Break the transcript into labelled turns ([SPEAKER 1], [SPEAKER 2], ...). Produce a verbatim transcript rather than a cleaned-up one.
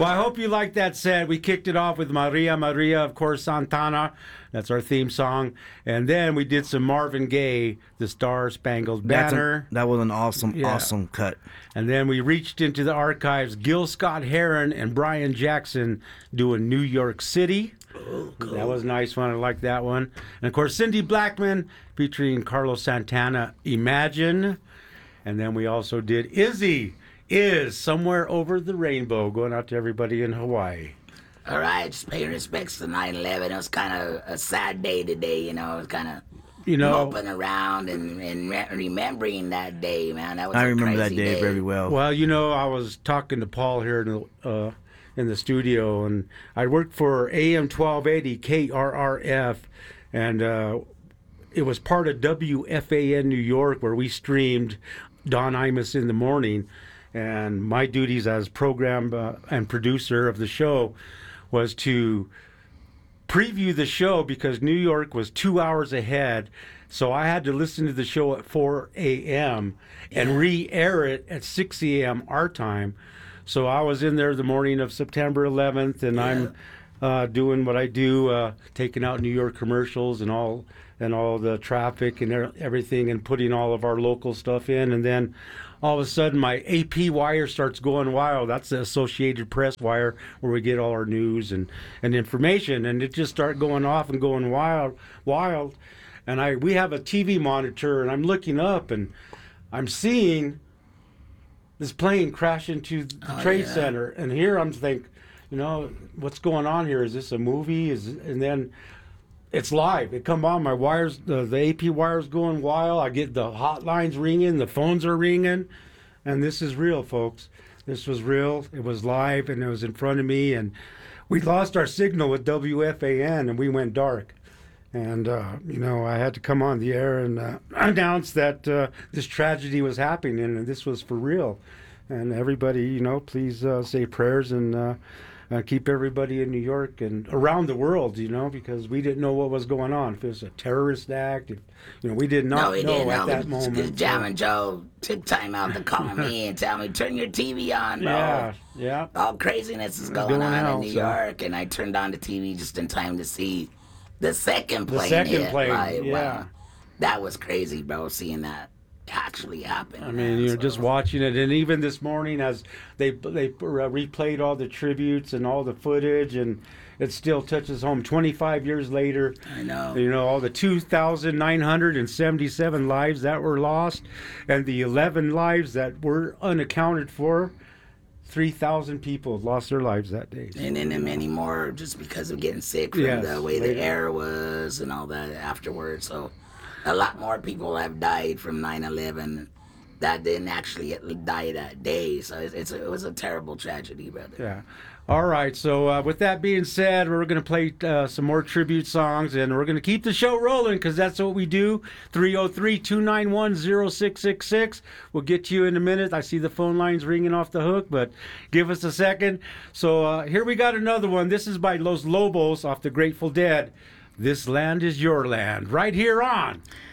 [SPEAKER 1] Well, I hope you liked that set. We kicked it off with Maria Maria, of course, Santana. That's our theme song. And then we did some Marvin Gaye, The Star Spangled Banner.
[SPEAKER 2] A, that was an awesome,
[SPEAKER 1] yeah.
[SPEAKER 2] awesome cut.
[SPEAKER 1] And then we reached into the archives, Gil Scott-Heron and Brian Jackson doing New York City.
[SPEAKER 2] Oh, cool.
[SPEAKER 1] That was a nice one. I like that one. And, of course, Cindy Blackman featuring Carlos Santana, Imagine. And then we also did Izzy is Somewhere Over the Rainbow, going out to everybody in Hawaii.
[SPEAKER 3] All right, just paying respects to nine eleven. It was kind of a sad day today, you know. It was kind of
[SPEAKER 1] you know,
[SPEAKER 3] moping around and, and re- remembering that day, man. That was
[SPEAKER 2] I
[SPEAKER 3] a
[SPEAKER 2] remember that
[SPEAKER 3] crazy
[SPEAKER 2] day,
[SPEAKER 3] day
[SPEAKER 2] very well.
[SPEAKER 1] Well, you know, I was talking to Paul here in the, uh, in the studio, and I worked for A M twelve eighty K R R F, and uh, it was part of W F A N New York, where we streamed Don Imus in the morning. And my duties as program uh, and producer of the show was to preview the show because New York was two hours ahead. So I had to listen to the show at four a.m. and yeah. re-air it at six a.m. our time. So I was in there the morning of September eleventh, and yeah. I'm uh, doing what I do, uh, taking out New York commercials and all and all the traffic and everything, and putting all of our local stuff in. And then all of a sudden, my A P wire starts going wild. That's the Associated Press wire where we get all our news and, and information. And it just started going off and going wild, wild. And I we have a T V monitor, and I'm looking up, and I'm seeing this plane crash into the oh, Trade yeah. Center. And here I'm thinking, you know, what's going on here? Is this a movie? Is and then it's live. It come on. My wires, the, the A P wires going wild. I get the hotlines ringing. The phones are ringing. And this is real, folks. This was real. It was live, and it was in front of me. And we lost our signal with W F A N, and we went dark. And, uh, you know, I had to come on the air and uh, announce that uh, this tragedy was happening, and this was for real. And everybody, you know, please uh, say prayers and uh, Uh, keep everybody in New York and around the world, you know, because we didn't know what was going on. If it was a terrorist act, if, you know, we did not
[SPEAKER 3] no, we
[SPEAKER 1] know
[SPEAKER 3] didn't
[SPEAKER 1] at
[SPEAKER 3] know.
[SPEAKER 1] that moment.
[SPEAKER 3] Because Jam and Joe took time out to call me and tell me, turn your T V on, bro.
[SPEAKER 1] Yeah, yeah.
[SPEAKER 3] All craziness is going, going on out, in New so. York, and I turned on the T V just in time to see the second plane.
[SPEAKER 1] The second
[SPEAKER 3] hit.
[SPEAKER 1] plane,
[SPEAKER 3] like,
[SPEAKER 1] yeah.
[SPEAKER 3] Wow. That was crazy, bro, seeing that actually happen.
[SPEAKER 1] I mean, you're so. just watching it, and even this morning, as they they replayed all the tributes and all the footage, and it still touches home. twenty-five years later,
[SPEAKER 3] I know.
[SPEAKER 1] You know, all the two thousand nine hundred seventy-seven lives that were lost, and the eleven lives that were unaccounted for. three thousand people lost their lives that day.
[SPEAKER 3] And then many more just because of getting sick from
[SPEAKER 1] yes,
[SPEAKER 3] the way
[SPEAKER 1] later.
[SPEAKER 3] the air was and all that afterwards. So a lot more people have died from nine eleven that didn't actually die that day. So it's, it's a, it was a terrible tragedy, brother.
[SPEAKER 1] Yeah. All right. So uh, with that being said, we're going to play uh, some more tribute songs, and we're going to keep the show rolling because that's what we do. three oh three, two nine one, oh six six six. We'll get to you in a minute. I see the phone lines ringing off the hook, but give us a second. So uh, here we got another one. This is by Los Lobos off the Grateful Dead. This Land Is Your Land, right here on